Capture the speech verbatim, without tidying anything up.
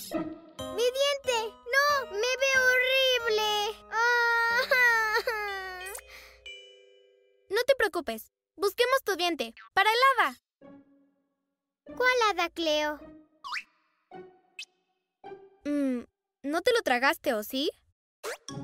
¡Mi diente! ¡No! ¡Me veo horrible! ¡Ah! No te preocupes. Busquemos tu diente. ¡Para el hada! ¿Cuál hada, Cleo? Mm, ¿no te lo tragaste, o sí?